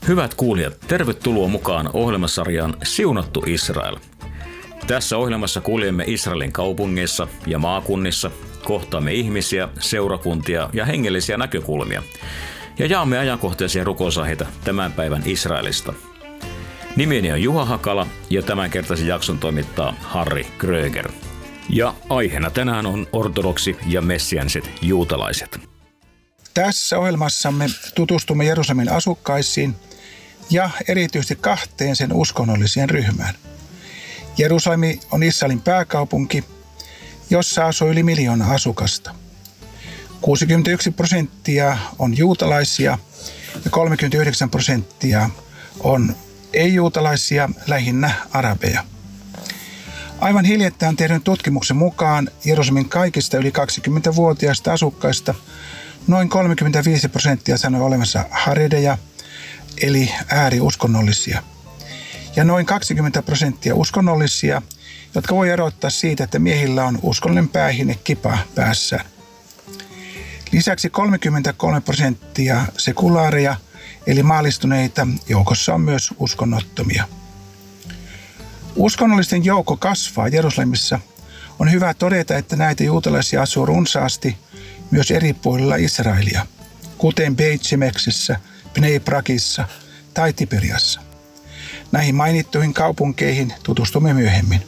Hyvät kuulijat, tervetuloa mukaan ohjelmasarjaan Siunattu Israel. Tässä ohjelmassa kuljemme Israelin kaupungeissa ja maakunnissa, kohtaamme ihmisiä, seurakuntia ja hengellisiä näkökulmia ja jaamme ajankohtaisia rukousaiheita tämän päivän Israelista. Nimeni on Juha Hakala ja tämänkertaisen jakson toimittaa Harri Kröger. Ja aiheena tänään on ortodoksi ja messianiset juutalaiset. Tässä ohjelmassamme tutustumme Jerusalemin asukkaisiin ja erityisesti kahteen sen uskonnolliseen ryhmään. Jerusalemi on Israelin pääkaupunki, jossa asuu yli 1 000 000 asukasta. 61% on juutalaisia ja 39% on ei-juutalaisia, lähinnä arabeja. Aivan hiljattain tehdyn tutkimuksen mukaan Jerusalemin kaikista yli 20-vuotiaista asukkaista noin 35% sanoi olevansa haredeja, eli ääriuskonnollisia. Ja noin 20% uskonnollisia, jotka voi erottaa siitä, että miehillä on uskonnollinen päähine kipa päässään. Lisäksi 33% sekulaareja, eli maallistuneita, joukossa on myös uskonnottomia. Uskonnollisten joukko kasvaa Jerusalemissa. On hyvä todeta, että näitä juutalaisia asuu runsaasti myös eri puolilla Israelia, kuten Beit Shemeksessä, Bnei Brakissa tai Tiberiassa. Näihin mainittuihin kaupunkeihin tutustumme myöhemmin.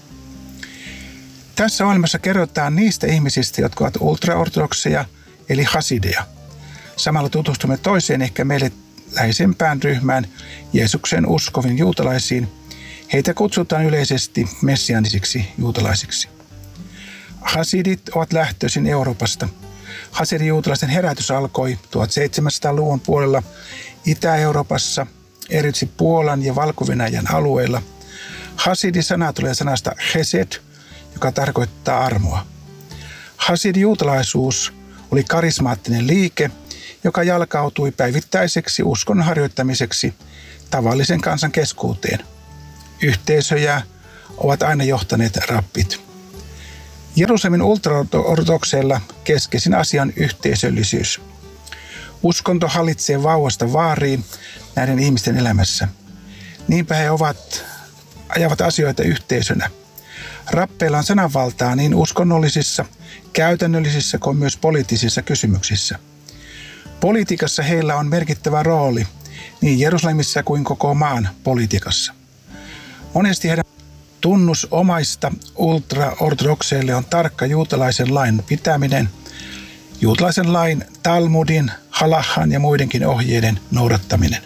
Tässä ohjelmassa kerrotaan niistä ihmisistä, jotka ovat ultraortodokseja eli hasideja. Samalla tutustumme toiseen ehkä meille läheisempään ryhmään, Jeesuksen uskovin juutalaisiin. Heitä kutsutaan yleisesti messiaanisiksi juutalaisiksi. Hasidit ovat lähtöisin Euroopasta. Hasidijuutalaisten herätys alkoi 1700-luvun puolella Itä-Euroopassa, erityisesti Puolan ja Valko-Venäjän alueella. Hasidi-sana tulee sanasta chesed, joka tarkoittaa armoa. Hasidijuutalaisuus oli karismaattinen liike, joka jalkautui päivittäiseksi uskon harjoittamiseksi tavallisen kansan keskuuteen. Yhteisöjä ovat aina johtaneet rappit. Jerusalemin ultraortodokseilla keskeisin asia on yhteisöllisyys. Uskonto hallitsee vauvasta vaariin näiden ihmisten elämässä. Niinpä he ajavat asioita yhteisönä. Rappeilla on sananvaltaa niin uskonnollisissa, käytännöllisissä kuin myös poliittisissa kysymyksissä. Politiikassa heillä on merkittävä rooli niin Jerusalemissa kuin koko maan politiikassa. Monesti heidän tunnus omaista ultraortodokseille on tarkka juutalaisen lain pitäminen, juutalaisen lain, Talmudin, halahan ja muidenkin ohjeiden noudattaminen.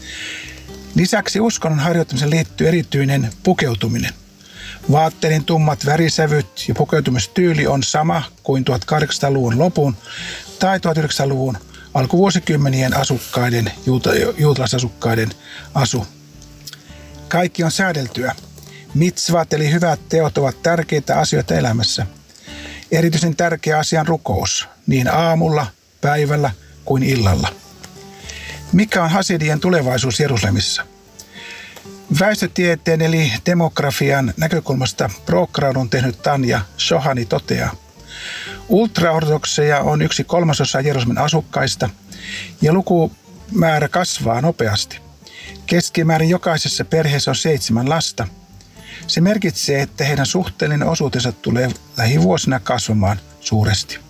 Lisäksi uskonnon harjoittamiseen liittyy erityinen pukeutuminen. Vaatteiden tummat värisävyt ja pukeutumistyyli on sama kuin 1800-luvun lopun tai 1900-luvun alkuvuosikymmenien juutalaisasukkaiden asu. Kaikki on säädeltyä. Mitsvat eli hyvät teot ovat tärkeitä asioita elämässä. Erityisen tärkeä asia on rukous, niin aamulla, päivällä kuin illalla. Mikä on hasidien tulevaisuus Jerusalemissa? Väestötieteen eli demografian näkökulmasta pro-graadun tehnyt Tanja Shohani toteaa: ultraortodokseja on 1/3 Jerusalemin asukkaista ja lukumäärä kasvaa nopeasti. Keskimäärin jokaisessa perheessä on 7 lasta. Se merkitsee, että heidän suhteellinen osuutensa tulee lähivuosina kasvamaan suuresti.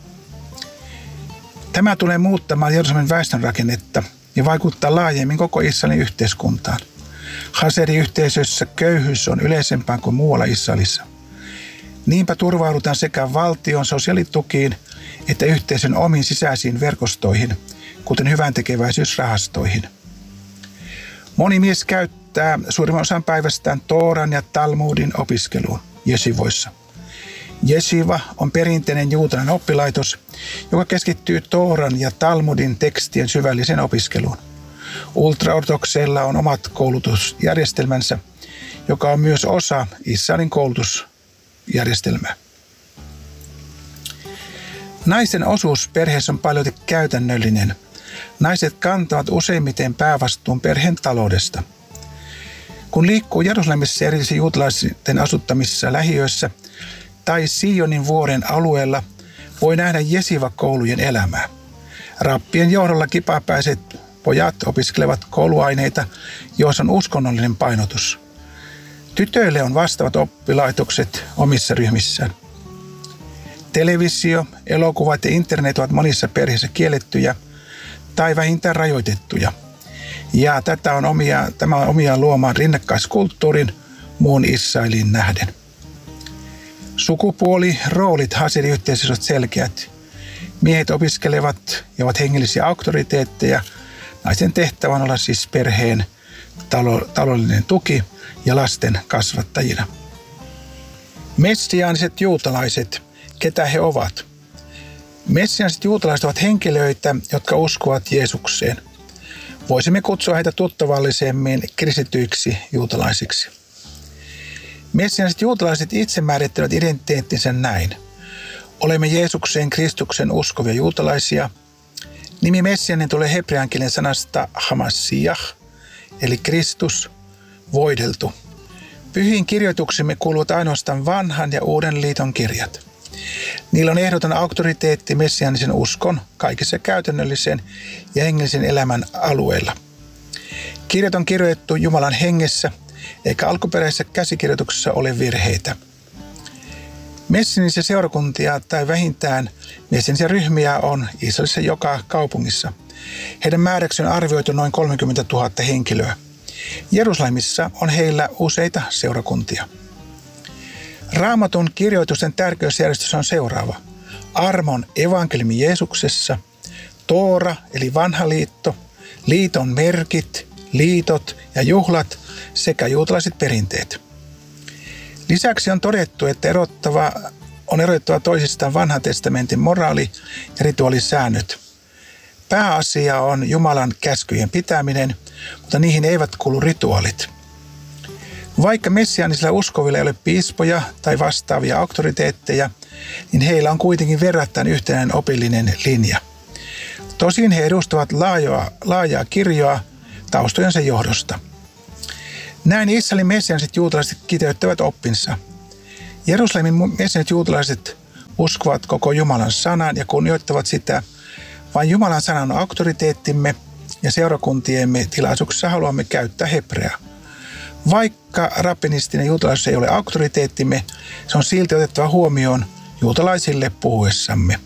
Tämä tulee muuttamaan Jerusalemin väestönrakennetta ja vaikuttaa laajemmin koko Israelin yhteiskuntaan. Hasidiyhteisöissä köyhyys on yleisempää kuin muualla Israelissa. Niinpä turvaudutaan sekä valtion sosiaalitukiin että yhteisön omiin sisäisiin verkostoihin, kuten hyväntekeväisyysrahastoihin. Moni mies käyttää suurimman osan päivästään Tooran ja Talmudin opiskeluun jesivoissa. Jesiva on perinteinen juutalainen oppilaitos, joka keskittyy Tooran ja Talmudin tekstien syvälliseen opiskeluun. Ultraortodokseilla on omat koulutusjärjestelmänsä, joka on myös osa Israelin koulutusjärjestelmää. Naisten osuus perheessä on paljolti käytännöllinen. Naiset kantavat useimmiten päävastuun perheen taloudesta. Kun liikkuu Jerusalemissa erityisesti juutalaisten asuttamissa lähiöissä tai Sionin vuoren alueella, voi nähdä jesiva-koulujen elämää. Rappien johdolla kipapäiset pojat opiskelevat kouluaineita, joissa on uskonnollinen painotus. Tytöille on vastaavat oppilaitokset omissa ryhmissään. Televisio, elokuvat ja internet ovat monissa perheissä kiellettyjä tai vähintään rajoitettuja. Ja tämä on omiaan luomaan rinnakkaiskulttuurin muun Israelin nähden. Sukupuoliroolit hasidiyhteisössä ovat selkeät. Miehet opiskelevat ja ovat hengellisiä auktoriteetteja. Naisen tehtävä on olla siis perheen taloudellinen tuki ja lasten kasvattajina. Messiaaniset juutalaiset, ketä he ovat? Messiaaniset juutalaiset ovat henkilöitä, jotka uskovat Jeesukseen. Voisimme kutsua heitä tuttavallisemmin kristityiksi juutalaisiksi. Messiaaniset juutalaiset itse määrittelevät identiteettinsä näin. Olemme Jeesukseen Kristuksen uskovia juutalaisia. Nimi Messiaaninen tulee hebrean kielen sanasta Hamasiah, eli Kristus, voideltu. Pyhiin kirjoituksimme kuuluvat ainoastaan vanhan ja uuden liiton kirjat. Niillä on ehdoton auktoriteetti messiaanisen uskon kaikissa käytännöllisen ja hengellisen elämän alueilla. Kirjat on kirjoitettu Jumalan hengessä, eikä alkuperäisessä käsikirjoituksessa ole virheitä. Messiaanisia seurakuntia tai vähintään messiaanisia ryhmiä on Israelissa joka kaupungissa. Heidän määräksi on arvioitu noin 30 000 henkilöä. Jerusalemissa on heillä useita seurakuntia. Raamatun kirjoitusten tärkeysjärjestys on seuraava. Armon evankeliumi Jeesuksessa, Toora eli vanha liitto, liiton merkit, liitot ja juhlat sekä juutalaiset perinteet. Lisäksi on todettu, että on erotettava toisistaan vanhan testamentin moraali- ja rituaalisäännöt. Pääasia on Jumalan käskyjen pitäminen, mutta niihin eivät kuulu rituaalit. Vaikka messiaanisilla uskovilla ei ole piispoja tai vastaavia auktoriteetteja, niin heillä on kuitenkin verrattain yhtenäinen opillinen linja. Tosin he edustavat laajaa kirjoa taustojensa johdosta. Näin Israelin messiaaniset juutalaiset kiteyttävät oppinsa. Jerusalemin messiaaniset juutalaiset uskovat koko Jumalan sanan ja kunnioittavat sitä. Vain Jumalan sana on auktoriteettimme ja seurakuntiemme tilaisuuksissa haluamme käyttää hebreaa. Vaikka rabbinistinen juutalaisuus ei ole auktoriteettimme, se on silti otettava huomioon juutalaisille puhuessamme.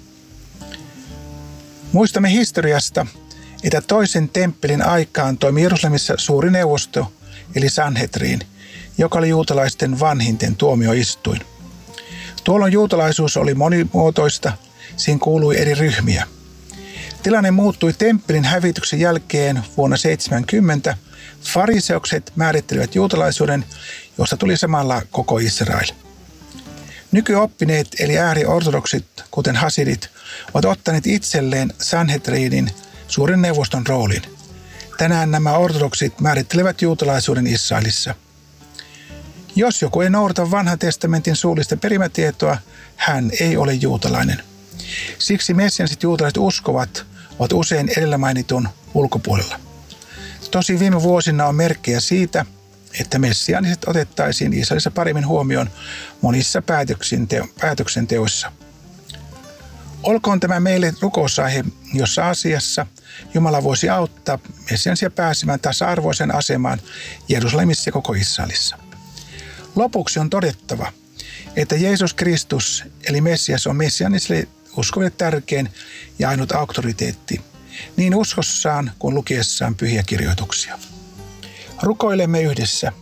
Muistamme historiasta, että toisen temppelin aikaan toimi Jerusalemissa suuri neuvosto, eli Sanhedrin, joka oli juutalaisten vanhinten tuomioistuin. Tuolloin juutalaisuus oli monimuotoista, siihen kuului eri ryhmiä. Tilanne muuttui temppelin hävityksen jälkeen vuonna 70. Fariseukset määrittelivät juutalaisuuden, josta tuli samalla koko Israel. Nykyoppineet eli ääriortodoksit, kuten hasidit, ovat ottaneet itselleen Sanhedrinin suuren neuvoston roolin. Tänään nämä ortodoksit määrittelevät juutalaisuuden Israelissa. Jos joku ei noudata vanhan testamentin suullista perimätietoa, hän ei ole juutalainen. Siksi messiaaniset juutalaiset uskovat ovat usein edellä mainitun ulkopuolella. Tosi viime vuosina on merkkejä siitä, että messiaaniset otettaisiin Israelissa paremmin huomioon monissa päätöksenteoissa. Olkoon tämä meille rukousaihe, jossa asiassa Jumala voisi auttaa messiaanisia pääsemään tasa-arvoiseen asemaan Jerusalemissa ja koko Israelissa. Lopuksi on todettava, että Jeesus Kristus eli Messias on messiaanisille uskoville tärkein ja ainut auktoriteetti, niin uskossaan kuin lukiessaan pyhiä kirjoituksia. Rukoilemme yhdessä.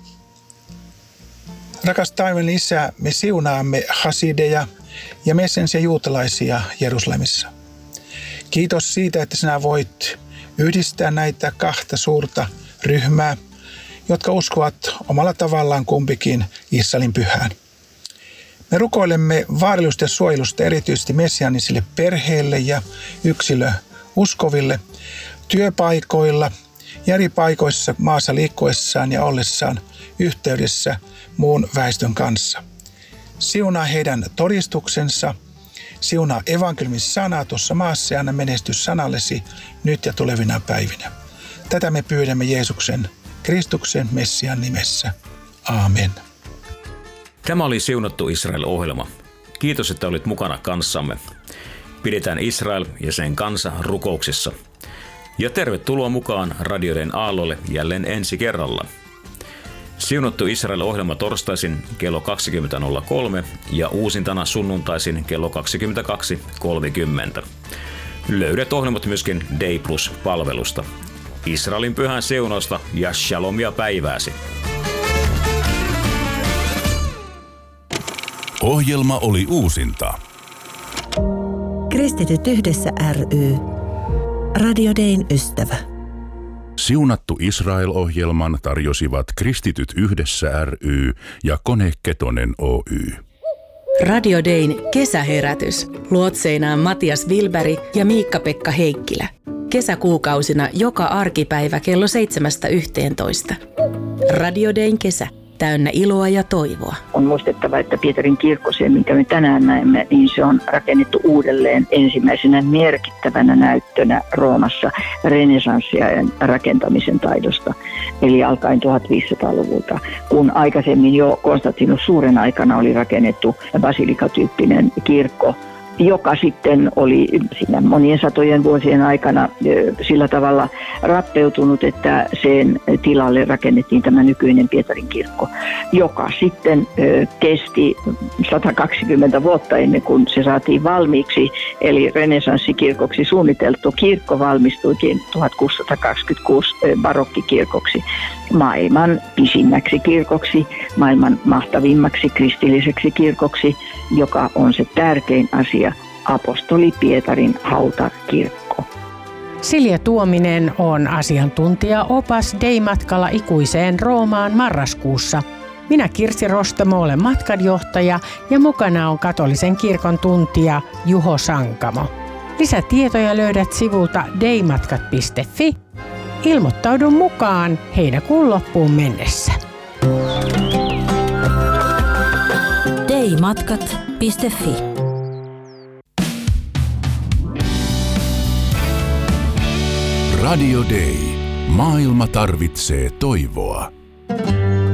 Rakas taivaallinen Isä, me siunaamme hasideja ja messiaanisia juutalaisia Jerusalemissa. Kiitos siitä, että sinä voit yhdistää näitä kahta suurta ryhmää, jotka uskovat omalla tavallaan kumpikin Israelin pyhään. Me rukoilemme vaarallisuudesta ja suojelusta erityisesti messiaanisille perheille ja yksilöuskoville työpaikoilla ja eri paikoissa maassa liikkuessaan ja ollessaan yhteydessä muun väestön kanssa. Siunaa heidän todistuksensa, siunaa evankeliumin sanaa tuossa maassa ja anna menestys sanallesi nyt ja tulevina päivinä. Tätä me pyydämme Jeesuksen Kristuksen Messian nimessä. Aamen. Tämä oli Siunattu Israel-ohjelma. Kiitos, että olit mukana kanssamme. Pidetään Israel ja sen kansa rukouksissa. Ja tervetuloa mukaan Radio Dayn aallolle jälleen ensi kerralla. Siunattu Israel-ohjelma torstaisin kello 20.03 ja uusintana sunnuntaisin kello 22.30. Löydät ohjelmat myöskin Day Plus-palvelusta. Israelin pyhän siunausta ja shalomia päivääsi. Ohjelma oli uusinta. Kristityt yhdessä ry. Radio Dayn ystävä. Siunattu Israel-ohjelman tarjosivat Kristityt yhdessä ry ja Kone Ketonen Oy. Radio Dayn kesäherätys. Luotseinaan Matias Wilberg ja Miikka-Pekka Heikkilä. Kesäkuukausina joka arkipäivä kello 7-11. Radio Dayn kesä. Täynnä iloa ja toivoa. On muistettava, että Pietarin kirkko, se minkä me tänään näemme, niin se on rakennettu uudelleen ensimmäisenä merkittävänä näyttönä Roomassa renesanssiajan rakentamisen taidosta. Eli alkaen 1500-luvulta, kun aikaisemmin jo Konstantinus Suuren aikana oli rakennettu basilikatyyppinen kirkko, joka sitten oli siinä monien satojen vuosien aikana sillä tavalla rappeutunut, että sen tilalle rakennettiin tämä nykyinen Pietarin kirkko, joka sitten kesti 120 vuotta ennen kuin se saatiin valmiiksi, eli renesanssikirkoksi suunniteltu kirkko valmistuikin 1626 barokkikirkoksi, maailman pisimmäksi kirkoksi, maailman mahtavimmaksi kristilliseksi kirkoksi, joka on se tärkein asia, apostoli Pietarin hautakirkko. Silja Tuominen on asiantuntija-opas Day-matkalla ikuiseen Roomaan marraskuussa. Minä Kirsi Rostamo olen matkanjohtaja ja mukana on katolisen kirkon tuntija Juho Sankamo. Lisätietoja löydät sivulta daymatkat.fi. Ilmoittaudu mukaan heinäkuun loppuun mennessä. daymatkat.fi. Radio Day. Maailma tarvitsee toivoa.